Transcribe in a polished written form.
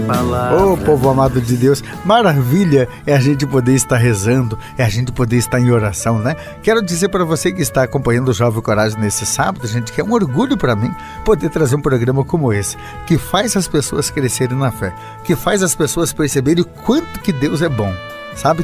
palavra. Ô, povo amado de Deus, maravilha é a gente poder estar rezando, é a gente poder estar em oração, né? Quero dizer para você que está acompanhando o Jovem Coragem nesse sábado, gente, que é um orgulho para mim poder trazer um programa como esse, que faz as pessoas crescerem na fé, que faz as pessoas perceberem o quanto que Deus é bom, sabe?